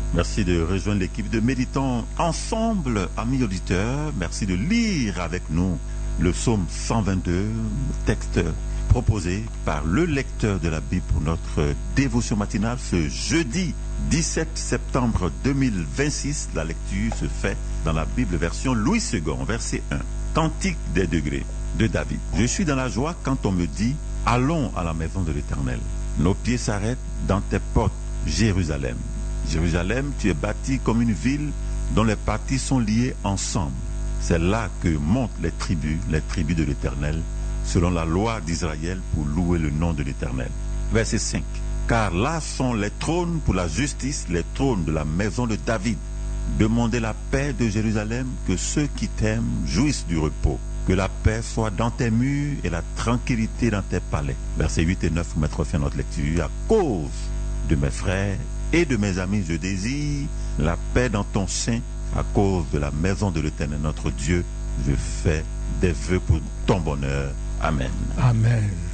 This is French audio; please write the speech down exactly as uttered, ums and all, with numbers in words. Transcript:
Merci de rejoindre l'équipe de Méditons ensemble, amis auditeurs. Merci de lire avec nous le psaume cent vingt-deux, texte proposé par le lecteur de la Bible pour notre dévotion matinale ce jeudi dix-sept septembre deux mille vingt-six. La lecture se fait dans la Bible version Louis second, verset un. Cantique des degrés de David. Je suis dans la joie quand on me dit « Allons à la maison de l'Éternel ». Nos pieds s'arrêtent dans tes portes, Jérusalem. Jérusalem, tu es bâti comme une ville dont les parties sont liées ensemble. C'est là que montent les tribus, les tribus de l'Éternel, selon la loi d'Israël pour louer le nom de l'Éternel. Verset cinq. Car là sont les trônes pour la justice, les trônes de la maison de David. Demandez la paix de Jérusalem, que ceux qui t'aiment jouissent du repos. Que la paix soit dans tes murs et la tranquillité dans tes palais. Versets huit et neuf pour mettre fin à notre lecture. À cause de mes frères et de mes amis, je désire la paix dans ton sein. À cause de la maison de l'Éternel, notre Dieu, je fais des vœux pour ton bonheur. Amen. Amen.